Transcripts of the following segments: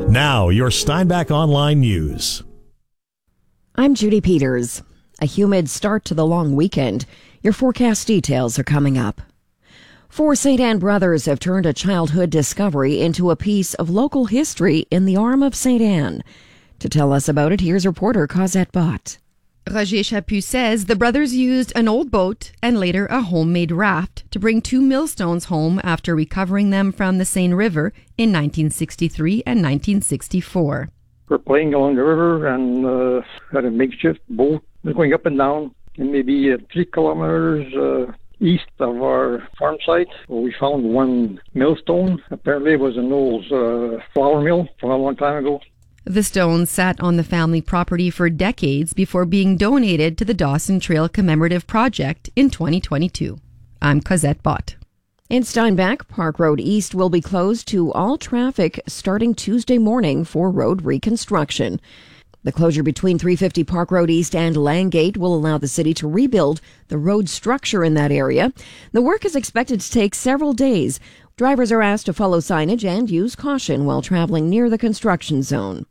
Now, your Steinbach Online News. I'm Judy Peters. A humid start to the long weekend. Your forecast details are coming up. Four St. Anne brothers have turned a childhood discovery into a piece of local history in the arm of St. Anne. To tell us about it, here's reporter Cosette Bott. Roger Chaput says the brothers used an old boat and later a homemade raft to bring two millstones home after recovering them from the Seine River in 1963 and 1964. We're playing along the river and had a makeshift boat going up and down, and maybe 3 kilometers east of our farm site. We found one millstone. Apparently it was an old flour mill from a long time ago. The stones sat on the family property for decades before being donated to the Dawson Trail Commemorative Project in 2022. I'm Cosette Bott. In Steinbach, Park Road East will be closed to all traffic starting Tuesday morning for road reconstruction. The closure between 350 Park Road East and Langate will allow the city to rebuild the road structure in that area. The work is expected to take several days. Drivers are asked to follow signage and use caution while traveling near the construction zone.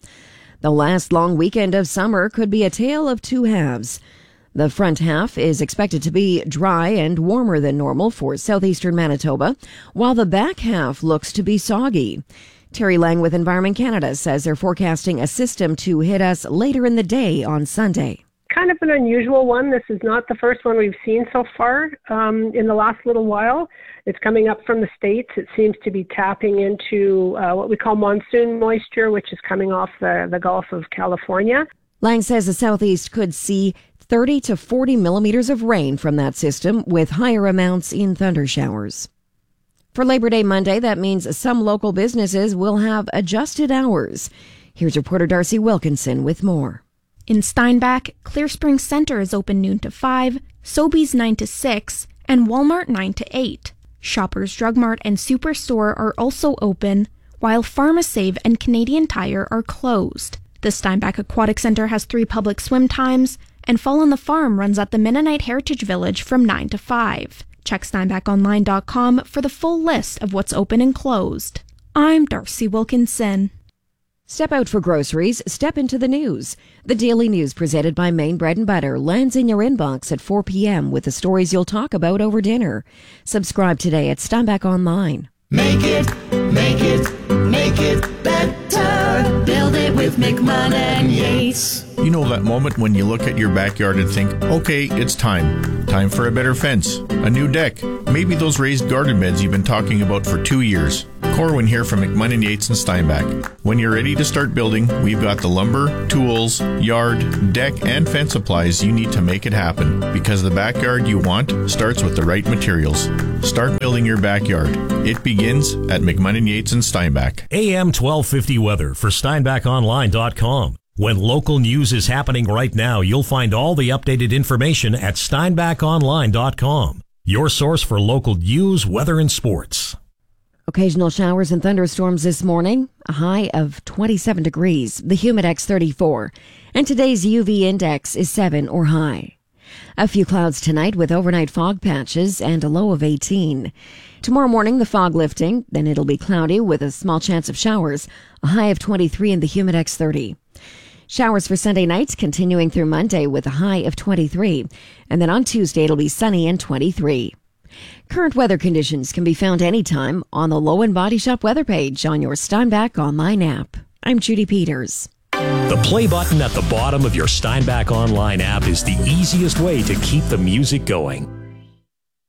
The last long weekend of summer could be a tale of two halves. The front half is expected to be dry and warmer than normal for southeastern Manitoba, while the back half looks to be soggy. Terry Lang with Environment Canada says they're forecasting a system to hit us later in the day on Sunday. Kind of an unusual one. This is not the first one we've seen so far in the last little while. It's coming up from the States. It seems to be tapping into what we call monsoon moisture, which is coming off the Gulf of California. Lang says the southeast could see 30 to 40 millimeters of rain from that system, with higher amounts in thunder showers. For Labor Day Monday, that means some local businesses will have adjusted hours. Here's reporter Darcy Wilkinson with more. In Steinbach, Clear Spring Center is open noon to 5, Sobeys 9 to 6, and Walmart 9 to 8. Shoppers Drug Mart and Superstore are also open, while PharmaSave and Canadian Tire are closed. The Steinbach Aquatic Center has 3 public swim times, and Fall on the Farm runs at the Mennonite Heritage Village from 9 to 5. Check SteinbachOnline.com for the full list of what's open and closed. I'm Darcy Wilkinson. Step out for groceries, step into the news. The Daily News presented by Maine Bread and Butter lands in your inbox at 4 p.m. with the stories you'll talk about over dinner. Subscribe today at Steinbach Online. Make it better. Build it with McMahon and Yates. You know that moment when you look at your backyard and think, okay, it's time. Time for a better fence, a new deck, maybe those raised garden beds you've been talking about for 2 years. Corwin here from McMahon and Yates in Steinbach. When you're ready to start building, we've got the lumber, tools, yard, deck, and fence supplies you need to make it happen. Because the backyard you want starts with the right materials. Start building your backyard. It begins at McMahon and Yates in Steinbach. AM 1250 weather for SteinbachOnline.com. When local news is happening right now, you'll find all the updated information at SteinbachOnline.com. Your source for local news, weather, and sports. Occasional showers and thunderstorms this morning, a high of 27 degrees, the Humidex 34, and today's UV index is 7 or high. A few clouds tonight with overnight fog patches and a low of 18. Tomorrow morning, the fog lifting, then it'll be cloudy with a small chance of showers, a high of 23 in the Humidex 30. Showers for Sunday nights continuing through Monday with a high of 23, and then on Tuesday it'll be sunny and 23. Current weather conditions can be found anytime on the Low and Body Shop weather page on your Steinbach Online app. I'm Judy Peters. The play button at the bottom of your Steinbach Online app is the easiest way to keep the music going.